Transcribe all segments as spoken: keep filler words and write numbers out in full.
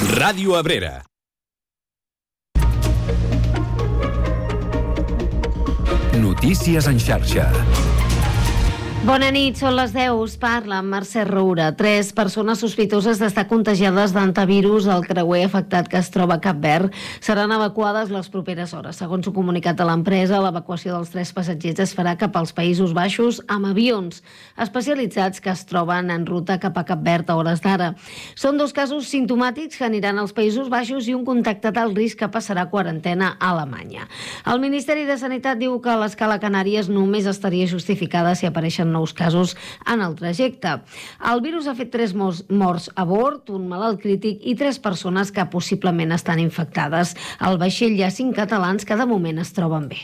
Ràdio Abrera. Notícies en xarxa. Bona nit, són les deu, us parla Mercè Roura. Tres persones sospitoses d'estar contagiades d'antivirus al creuer afectat que es troba a Cap Verd seran evacuades les properes hores. Segons un comunicat de l'empresa, l'evacuació dels tres passatgers es farà cap als Països Baixos amb avions especialitzats que es troben en ruta cap a Cap Verd a hores d'ara. Són dos casos simptomàtics que aniran als Països Baixos i un contacte d'alt risc que passarà a quarantena a Alemanya. El Ministeri de Sanitat diu que l'escala Canàries només estaria justificada si apareixen nous casos en el trajecte. El virus ha fet tres morts a bord, un malalt crític i tres persones que possiblement estan infectades. Al vaixell hi ha cinc catalans que de moment es troben bé.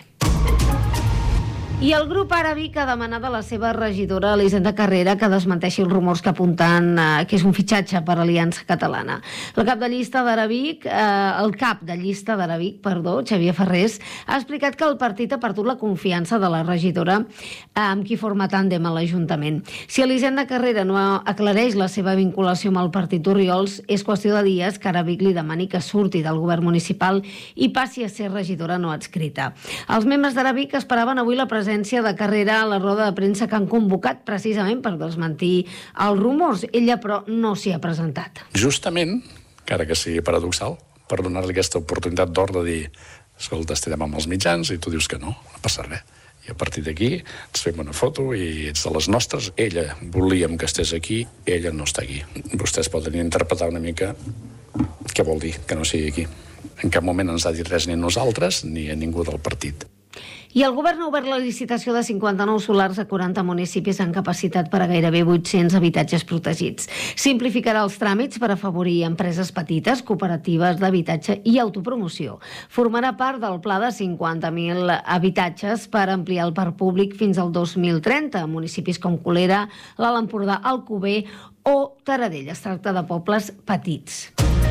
I el grup Ara Vic ha demanat a la seva regidora Elisenda Carrera que desmenteixi els rumors que apunten eh, que és un fitxatge per Aliança Catalana. El cap de llista d'Ara Vic, eh, el cap de llista d'Ara Vic, perdó, Xavier Ferrés, ha explicat que el partit ha perdut la confiança de la regidora eh, amb qui forma tàndem a l'Ajuntament. Si Elisenda Carrera no aclareix la seva vinculació amb el partit Oriols, és qüestió de dies que Ara Vic li demani que surti del govern municipal i passi a ser regidora no adscrita. Els membres d'Ara Vic esperaven avui la presència de Carrera a la roda de premsa que han convocat precisament per desmentir els rumors. Ella, però, no s'hi ha presentat. Justament, encara que sigui paradoxal, per donar-li aquesta oportunitat d'or de dir escolta, estem amb els mitjans i tu dius que no, no passa res. I a partir d'aquí ens fem una foto i ets de les nostres. Ella, volíem que estés aquí, ella no està aquí. Vostès poden interpretar una mica què vol dir que no sigui aquí. En cap moment ens ha dit res ni a nosaltres ni a ningú del partit. I el govern ha obert la licitació de cinquanta-nou solars a quaranta municipis amb capacitat per a gairebé vuit-cents habitatges protegits. Simplificarà els tràmits per afavorir empreses petites, cooperatives d'habitatge i autopromoció. Formarà part del pla de cinquanta mil habitatges per ampliar el parc públic fins al dos mil trenta. Municipis com Colera, l'Alt Empordà, Alcover o Taradell. Es tracta de pobles petits.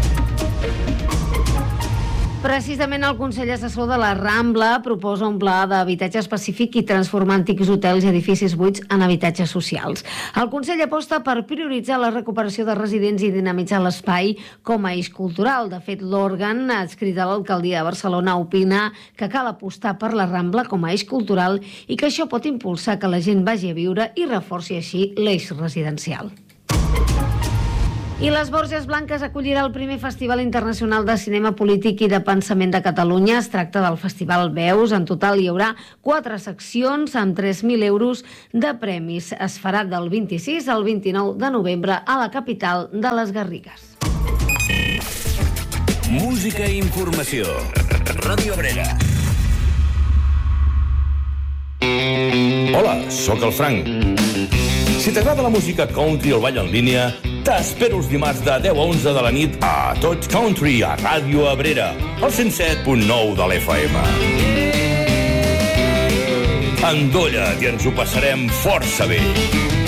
Precisament el Consell Assessor de la Rambla proposa un pla d'habitatge específic i transformar antics hotels i edificis buits en habitatges socials. El Consell aposta per prioritzar la recuperació de residents i dinamitzar l'espai com a eix cultural. De fet, l'òrgan adscrit a l'alcaldia de Barcelona opina que cal apostar per la Rambla com a eix cultural i que això pot impulsar que la gent vagi a viure i reforci així l'eix residencial. I les Borges Blanques acollirà el primer Festival Internacional de Cinema Polític i de Pensament de Catalunya. Es tracta del Festival Veus. En total hi haurà quatre seccions amb tres mil euros de premis. Es farà del vint-i-sis al vint-i-nou de novembre a la capital de les Garrigues. Música i informació. Ràdio Abrera. Hola, sóc el Frank. Si t'agrada la música country o el ball en línia, t'espero els dimarts de deu a onze de la nit a Tot Country, a Ràdio Abrera, al cent set punt nou de l'F M. Endolla't i ens ho passarem força bé.